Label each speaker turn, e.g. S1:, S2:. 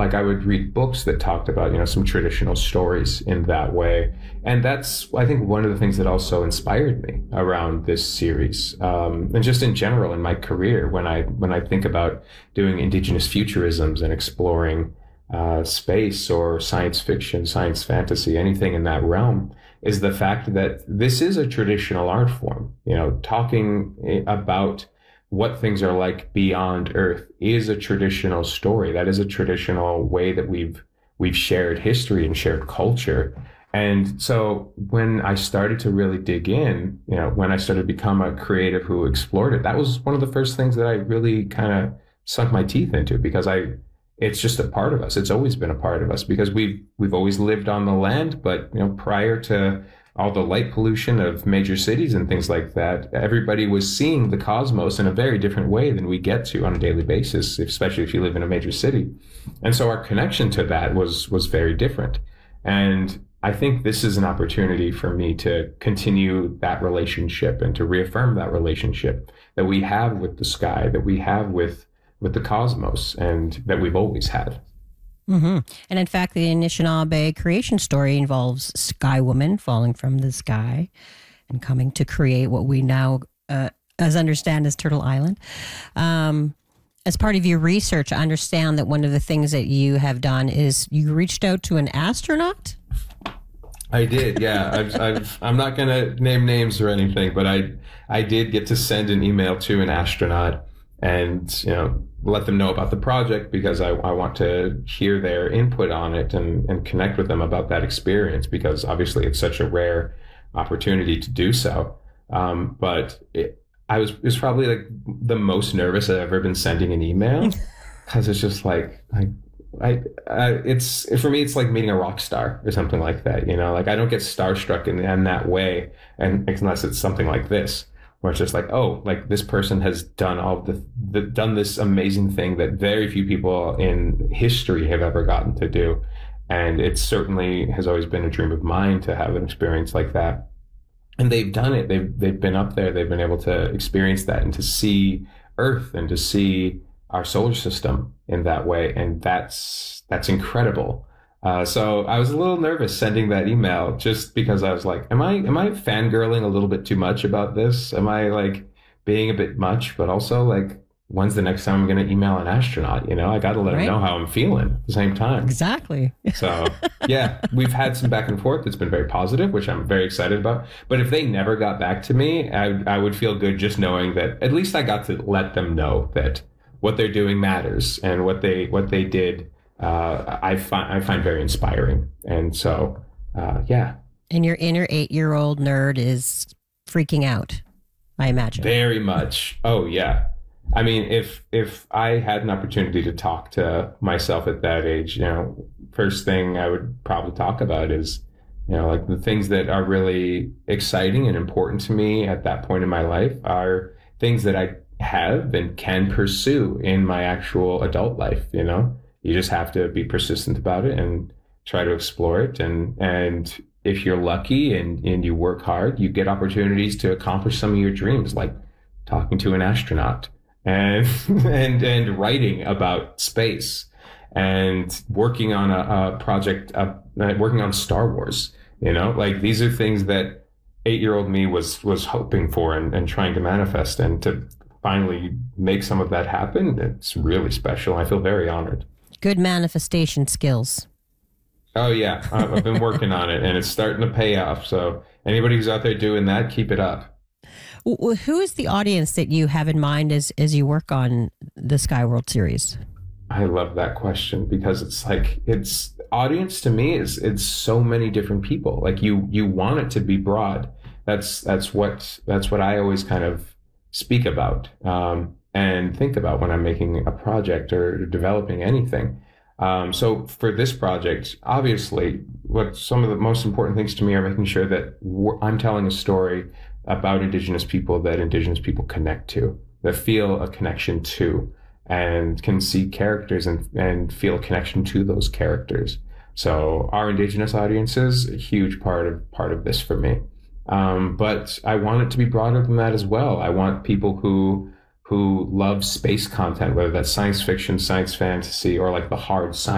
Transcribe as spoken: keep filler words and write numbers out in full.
S1: like I would read books that talked about, you know, some traditional stories in that way. And that's, I think, one of the things that also inspired me around this series. Um, and just in general in my career, when I, when I think about doing Indigenous futurisms and exploring uh, space or science fiction, science fantasy, anything in that realm, is the fact that this is a traditional art form. You know, talking about what things are like beyond Earth is a traditional story. That is a traditional way that we've we've shared history and shared culture. And so when I started to really dig in, you know, when I started to become a creative who explored it, that was one of the first things that I really kind of sunk my teeth into, because I it's just a part of us. It's always been a part of us, because we've we've always lived on the land, but you know, prior to all the light pollution of major cities and things like that, everybody was seeing the cosmos in a very different way than we get to on a daily basis, especially if you live in a major city. And so our connection to that was was very different. And I think this is an opportunity for me to continue that relationship and to reaffirm that relationship that we have with the sky, that we have with with the cosmos, and that we've always had.
S2: Mm-hmm. And in fact, the Anishinaabe creation story involves Sky Woman falling from the sky and coming to create what we now uh, as understand as Turtle Island. Um, as part of your research, I understand that one of the things that you have done is you reached out to an astronaut.
S1: I did, yeah. I've, I've, I'm not going to name names or anything, but I I did get to send an email to an astronaut and, you know, let them know about the project, because I, I want to hear their input on it and, and connect with them about that experience, because obviously it's such a rare opportunity to do so. Um, but it, I was, it was probably like the most nervous I've ever been sending an email, because it's just like, I, I, I, it's, for me, it's like meeting a rock star or something like that, you know, like I don't get starstruck in, in that way, and unless it's something like this, where it's just like, oh, like this person has done all the, the done this amazing thing that very few people in history have ever gotten to do. And it certainly has always been a dream of mine to have an experience like that. And they've done it. They've, they've been up there. They've been able to experience that and to see Earth and to see our solar system in that way. And that's, that's incredible. Uh, so I was a little nervous sending that email, just because I was like, am I, am I fangirling a little bit too much about this? Am I like being a bit much? But also, like, when's the next time I'm going to email an astronaut? You know, I got to let
S2: Right.
S1: them know how I'm feeling at the same time.
S2: Exactly.
S1: So yeah, we've had some back and forth. It's been very positive, which I'm very excited about. But if they never got back to me, I, I would feel good just knowing that at least I got to let them know that what they're doing matters, and what they, what they did, Uh, I find I find very inspiring. And so, uh, yeah.
S2: And your inner eight-year-old nerd is freaking out, I imagine.
S1: Very much. Oh, yeah. I mean, if if I had an opportunity to talk to myself at that age, you know, first thing I would probably talk about is, you know, like the things that are really exciting and important to me at that point in my life are things that I have and can pursue in my actual adult life, you know? You just have to be persistent about it and try to explore it. And, and if you're lucky and, and you work hard, you get opportunities to accomplish some of your dreams, like talking to an astronaut and, and, and writing about space and working on a, a project, uh, working on Star Wars, you know, like these are things that eight-year-old me was, was hoping for and, and trying to manifest, and to finally make some of that happen. It's really special. I feel very honored.
S2: Good manifestation skills.
S1: Oh, yeah. I've been working on it, and it's starting to pay off. So anybody who's out there doing that, keep it up.
S2: Who is the audience that you have in mind as, as you work on the Skyworld series?
S1: I love that question, because it's like, it's audience to me is, it's so many different people. Like you, you want it to be broad. That's, that's what, that's what I always kind of speak about. Um, and think about when I'm making a project or developing anything. Um, so for this project, obviously, what some of the most important things to me are making sure that I'm telling a story about Indigenous people that Indigenous people connect to, that feel a connection to, and can see characters and, and feel a connection to those characters. So our Indigenous audience is a huge part of part of this for me. Um, but I want it to be broader than that as well. I want people who who love space content, whether that's science fiction, science fantasy, or like the hard science.